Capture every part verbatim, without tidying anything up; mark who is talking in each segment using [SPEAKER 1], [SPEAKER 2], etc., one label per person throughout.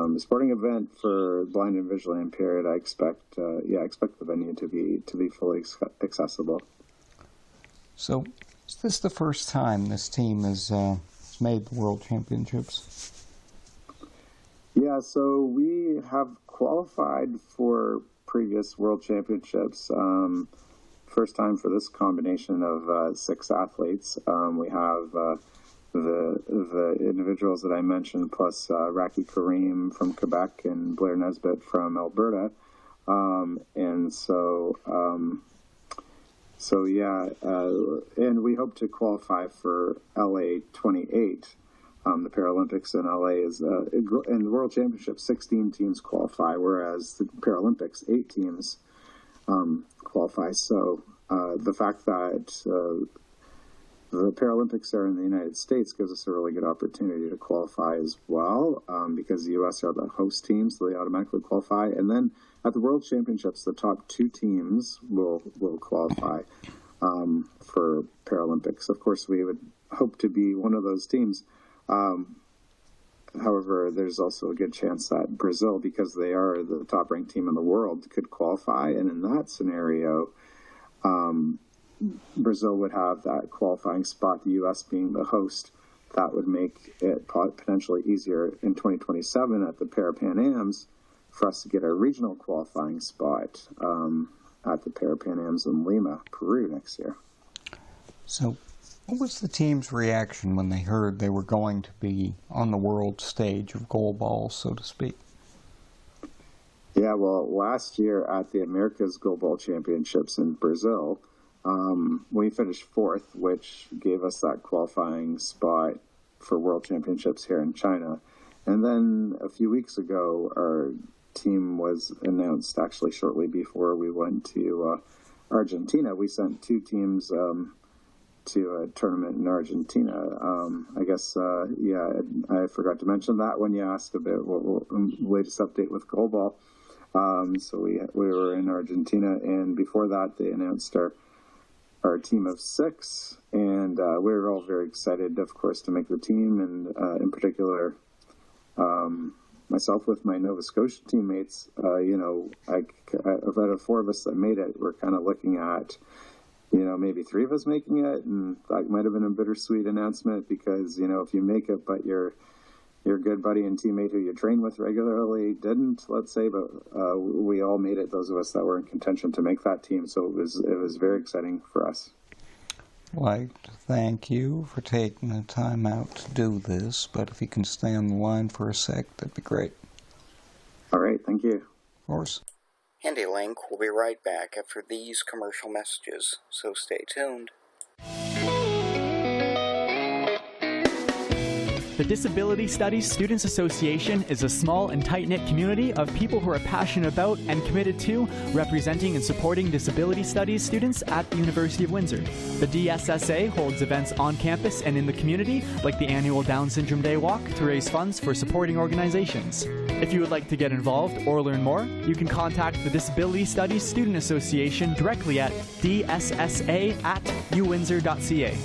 [SPEAKER 1] um, sporting event for blind and visually impaired, I expect, uh, yeah, I expect the venue to be to be fully accessible.
[SPEAKER 2] So, is this the first time this team has uh, made the World Championships?
[SPEAKER 1] Yeah, so we have qualified for previous World Championships. Um, first time for this combination of uh, six athletes. Um, we have uh, the the individuals that I mentioned, plus uh, Raki Karim from Quebec and Blair Nesbitt from Alberta. Um, and so, um, so yeah, uh, and we hope to qualify for L A twenty-eight. Um, the Paralympics in L A is, uh, in the World Championships, sixteen teams qualify, whereas the Paralympics, eight teams um, qualify. So uh, the fact that uh, the Paralympics are in the United States gives us a really good opportunity to qualify as well, um, because the U S are the host teams, so they automatically qualify. And then at the World Championships, the top two teams will will qualify um, for Paralympics. Of course, we would hope to be one of those teams. Um, however, there's also a good chance that Brazil, because they are the top-ranked team in the world, could qualify. And in that scenario, um, Brazil would have that qualifying spot, the U S being the host. That would make it potentially easier in twenty twenty-seven at the Para-Pan Ams for us to get a regional qualifying spot um, at the Para-Pan Ams in Lima, Peru next year.
[SPEAKER 2] So what was the team's reaction when they heard they were going to be on the world stage of goalball, so to speak?
[SPEAKER 1] Yeah, well, last year at the America's Goalball Championships in Brazil, um, we finished fourth, which gave us that qualifying spot for World Championships here in China. And then a few weeks ago, our team was announced actually shortly before we went to uh, Argentina. We sent two teams um, to a tournament in Argentina. Um, I guess, uh, yeah, I forgot to mention that when you asked about what, what latest update with goalball. Um, so we we were in Argentina, and before that, they announced our our team of six, and uh, we were all very excited, of course, to make the team, and uh, in particular, um, myself with my Nova Scotia teammates. Uh, you know, I, out of four of us that made it, we're kind of looking at, you know, maybe three of us making it, and that might have been a bittersweet announcement because, you know, if you make it, but your your good buddy and teammate who you train with regularly didn't, let's say, but uh, we all made it, those of us that were in contention to make that team, so it was it was very exciting for us.
[SPEAKER 2] I'd like to thank you for taking the time out to do this, but if you can stay on the line for a sec, that'd be great.
[SPEAKER 1] All right, thank you.
[SPEAKER 2] Of course.
[SPEAKER 3] HandyLink will be right back after these commercial messages, so stay tuned.
[SPEAKER 4] The Disability Studies Students Association is a small and tight-knit community of people who are passionate about and committed to representing and supporting disability studies students at the University of Windsor. The D S S A holds events on campus and in the community, like the annual Down Syndrome Day Walk, to raise funds for supporting organizations. If you would like to get involved or learn more, you can contact the Disability Studies Student Association directly at d s s a at u windsor dot c a.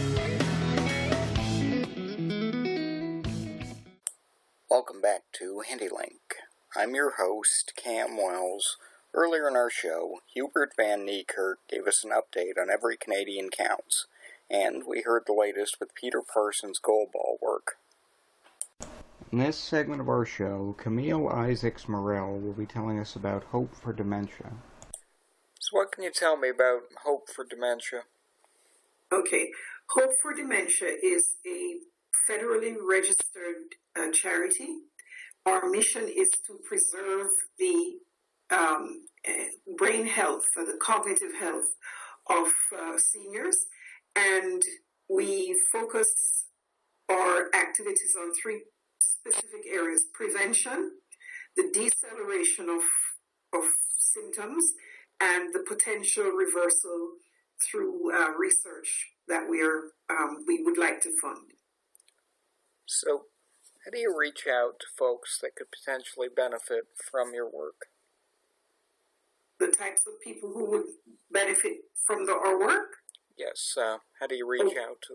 [SPEAKER 3] Welcome back to HandyLink. I'm your host, Cam Wells. Earlier in our show, Hubert Van Niekerk gave us an update on Every Canadian Counts, and we heard the latest with Peter Parsons' goalball work.
[SPEAKER 2] In this segment of our show, Camille Isaacs-Morel will be telling us about Hope for Dementia.
[SPEAKER 3] So what can you tell me about Hope for Dementia?
[SPEAKER 5] Okay, Hope for Dementia is a federally registered uh, charity. Our mission is to preserve the um, brain health, or the cognitive health of uh, seniors, and we focus our activities on three specific areas: prevention, the deceleration of, of symptoms, and the potential reversal through uh, research that we are um, we would like to fund.
[SPEAKER 3] So, how do you reach out to folks that could potentially benefit from your work?
[SPEAKER 5] The types of people who would benefit from the, our work?
[SPEAKER 3] Yes, uh, how do you reach out to them?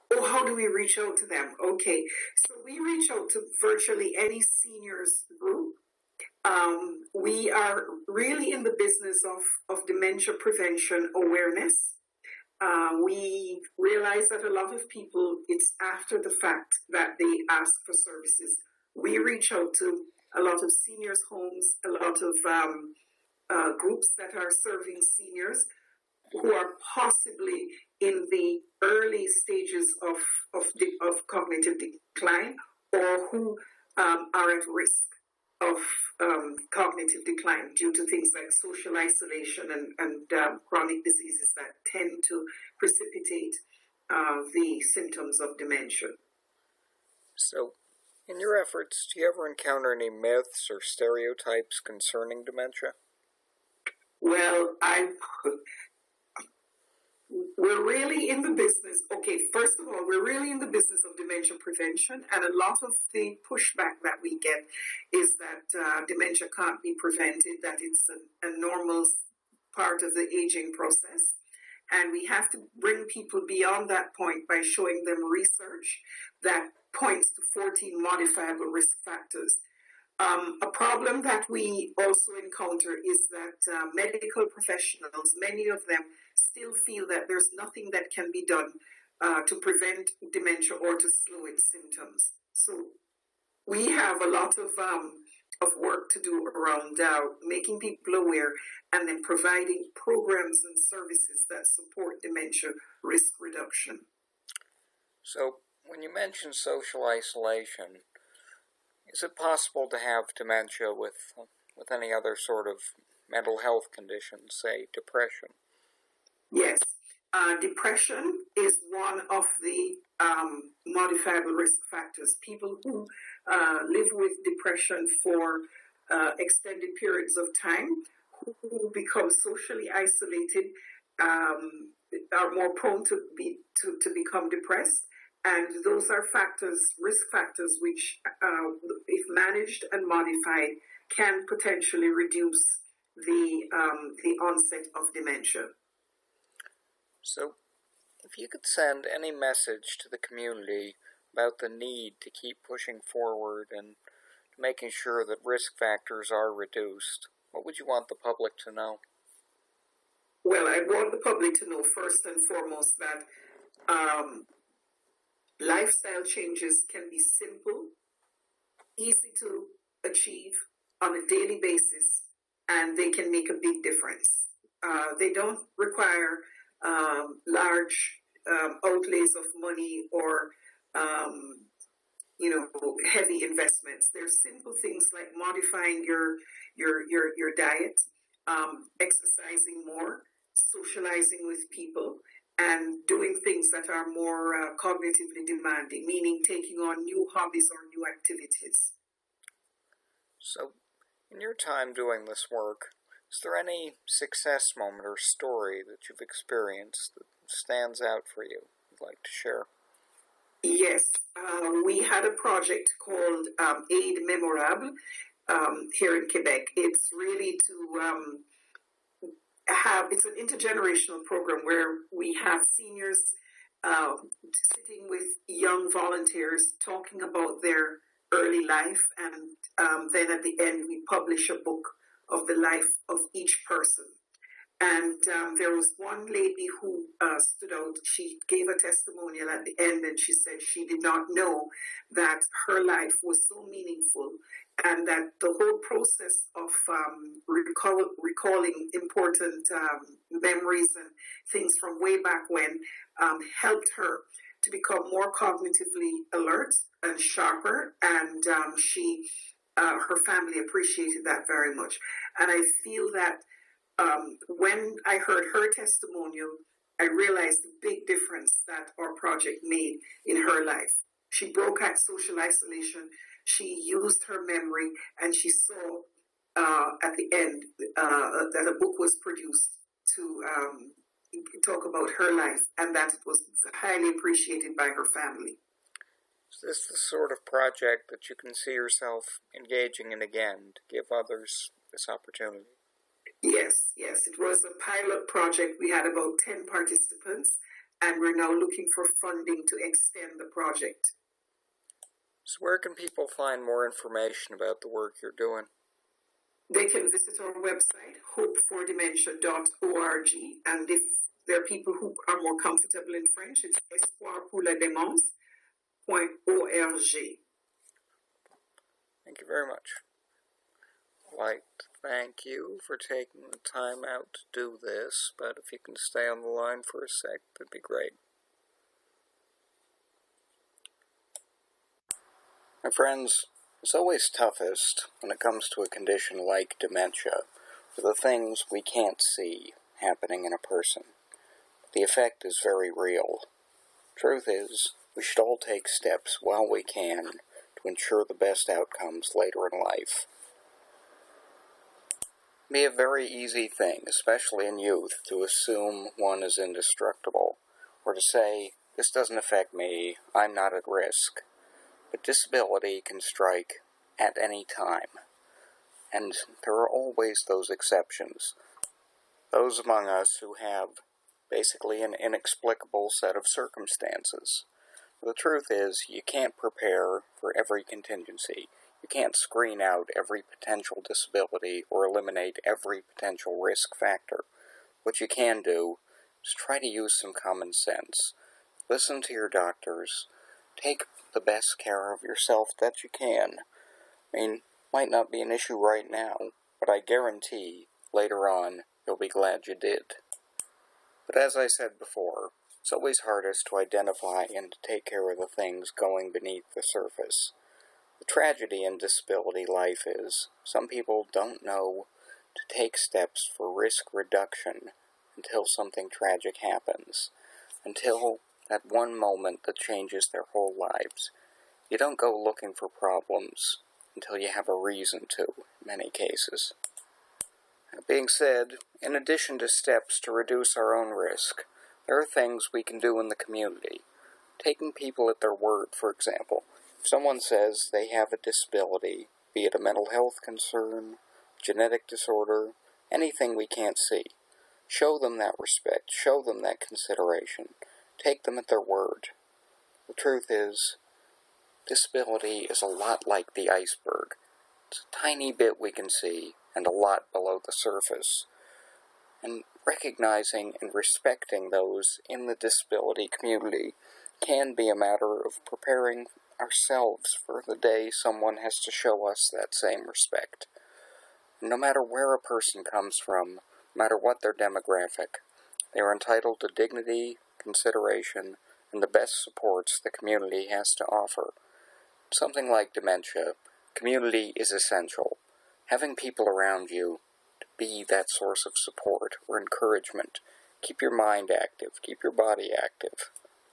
[SPEAKER 5] Oh, how do we reach out to them? Okay, so we reach out to virtually any seniors group. Um, we are really in the business of, of dementia prevention awareness. Uh, we realize that a lot of people, it's after the fact that they ask for services. We reach out to a lot of seniors' homes, a lot of um, uh, groups that are serving seniors who are possibly in the early stages of, of, de- of cognitive decline, or who um, are at risk of um, cognitive decline due to things like social isolation and, and um, chronic diseases that tend to precipitate uh, the symptoms of dementia.
[SPEAKER 3] So, in your efforts, do you ever encounter any myths or stereotypes concerning dementia?
[SPEAKER 5] Well, I... We're really in the business, okay, first of all, we're really in the business of dementia prevention, and a lot of the pushback that we get is that uh, dementia can't be prevented, that it's a, a normal part of the aging process. And we have to bring people beyond that point by showing them research that points to fourteen modifiable risk factors. Um, a problem that we also encounter is that uh, medical professionals, many of them, still feel that there's nothing that can be done uh, to prevent dementia or to slow its symptoms. So we have a lot of um, of work to do around uh, making people aware and then providing programs and services that support dementia risk reduction.
[SPEAKER 3] So when you mention social isolation, is it possible to have dementia with with any other sort of mental health condition, say depression?
[SPEAKER 5] Yes. Uh, depression is one of the um, modifiable risk factors. People who uh, live with depression for uh, extended periods of time, who become socially isolated, um, are more prone to be to, to become depressed. And those are factors, risk factors, which, uh, if managed and modified, can potentially reduce the um, the onset of dementia.
[SPEAKER 3] So, if you could send any message to the community about the need to keep pushing forward and making sure that risk factors are reduced, what would you want the public to know?
[SPEAKER 5] Well, I want the public to know first and foremost that um, lifestyle changes can be simple, easy to achieve on a daily basis, and they can make a big difference. Uh, they don't require um, large um, outlays of money or, um, you know, heavy investments. There's simple things like modifying your your your your diet, um, exercising more, socializing with people, and doing things that are more uh, cognitively demanding, meaning taking on new hobbies or new activities.
[SPEAKER 3] So, in your time doing this work, is there any success moment or story that you've experienced that stands out for you you'd like to share?
[SPEAKER 5] Yes, uh, we had a project called um, Aid Memorable um, here in Quebec. It's really to um, have, it's an intergenerational program where we have seniors uh, sitting with young volunteers talking about their early life, and um, then at the end we publish a book of the life of each person. And um, there was one lady who uh, stood out. She gave a testimonial at the end, and she said she did not know that her life was so meaningful, and that the whole process of um, recall, recalling important um, memories and things from way back when um, helped her to become more cognitively alert and sharper, and um, she, uh, her family appreciated that very much. And I feel that um, when I heard her testimonial, I realized the big difference that our project made in her life. She broke out social isolation, she used her memory, and she saw uh, at the end uh, that a book was produced to um, talk about her life, and that it was highly appreciated by her family.
[SPEAKER 3] Is this the sort of project that you can see yourself engaging in again to give others this opportunity?
[SPEAKER 5] Yes, yes. It was a pilot project. We had about ten participants, and we're now looking for funding to extend the project.
[SPEAKER 3] So where can people find more information about the work you're doing?
[SPEAKER 5] They can visit our website, hope for dementia dot org, and if there are people who are more comfortable in French, it's espoir pour la démence dot org.
[SPEAKER 3] Thank you very much. I'd like to thank you for taking the time out to do this, but if you can stay on the line for a sec, that'd be great. My friends, it's always toughest when it comes to a condition like dementia, for the things we can't see happening in a person. The effect is very real. Truth is, we should all take steps while we can to ensure the best outcomes later in life. It can be a very easy thing, especially in youth, to assume one is indestructible, or to say, this doesn't affect me, I'm not at risk. But disability can strike at any time, and there are always those exceptions. Those among us who have basically an inexplicable set of circumstances. The truth is, you can't prepare for every contingency. You can't screen out every potential disability or eliminate every potential risk factor. What you can do is try to use some common sense. Listen to your doctors. Take the best care of yourself that you can. I mean, might not be an issue right now, but I guarantee later on you'll be glad you did. But as I said before, it's always hardest to identify and to take care of the things going beneath the surface. The tragedy in disability life is some people don't know to take steps for risk reduction until something tragic happens, until that one moment that changes their whole lives. You don't go looking for problems until you have a reason to, in many cases. That being said, in addition to steps to reduce our own risk, there are things we can do in the community. Taking people at their word, for example. If someone says they have a disability, be it a mental health concern, genetic disorder, anything we can't see, show them that respect, show them that consideration, take them at their word. The truth is, disability is a lot like the iceberg. It's a tiny bit we can see, and a lot below the surface. And recognizing and respecting those in the disability community can be a matter of preparing ourselves for the day someone has to show us that same respect. No matter where a person comes from, no matter what their demographic, they are entitled to dignity, consideration, and the best supports the community has to offer. Something like dementia, community is essential. Having people around you to be that source of support or encouragement. Keep your mind active, keep your body active.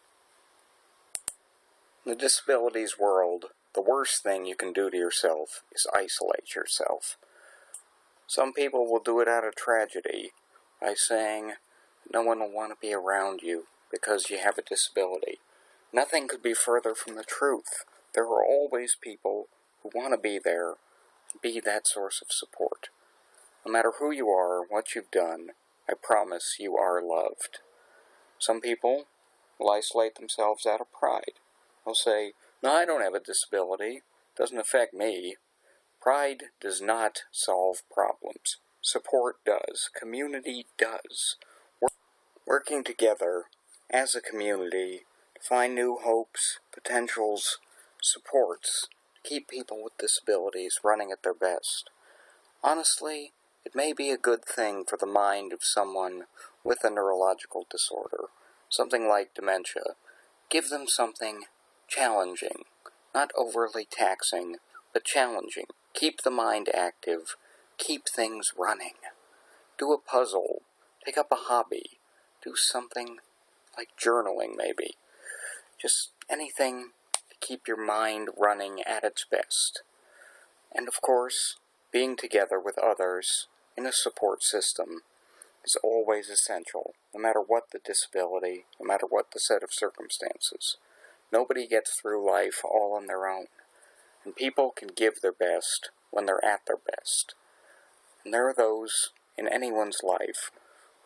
[SPEAKER 3] In the disabilities world, the worst thing you can do to yourself is isolate yourself. Some people will do it out of tragedy by saying no one will want to be around you because you have a disability. Nothing could be further from the truth. There are always people who want to be there and be that source of support. No matter who you are, what you've done, I promise you are loved. Some people will isolate themselves out of pride. They'll say, no, I don't have a disability. It doesn't affect me. Pride does not solve problems. Support does. Community does. Working together as a community to find new hopes, potentials, supports, to keep people with disabilities running at their best. Honestly, it may be a good thing for the mind of someone with a neurological disorder, something like dementia. Give them something challenging, not overly taxing, but challenging. Keep the mind active. Keep things running. Do a puzzle. Pick up a hobby. Do something like journaling, maybe. Just anything to keep your mind running at its best. And of course, being together with others in a support system is always essential, no matter what the disability, no matter what the set of circumstances. Nobody gets through life all on their own, and people can give their best when they're at their best. And there are those in anyone's life who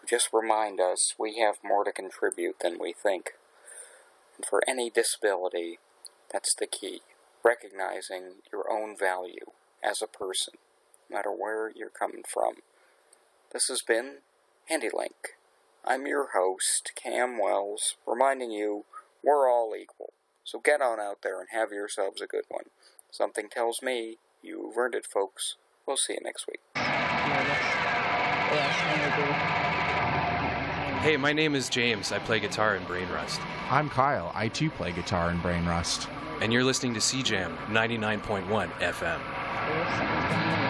[SPEAKER 3] just remind us we have more to contribute than we think. And for any disability, that's the key. Recognizing your own value as a person, no matter where you're coming from. This has been HandyLink. I'm your host, Cam Wells, reminding you we're all equal. So get on out there and have yourselves a good one. Something tells me you've earned it, folks. We'll see you next week.
[SPEAKER 6] Hey, my name is James. I play guitar in Brain Rust.
[SPEAKER 7] I'm Kyle. I too play guitar in Brain Rust.
[SPEAKER 6] And you're listening to C Jam ninety-nine point one F M.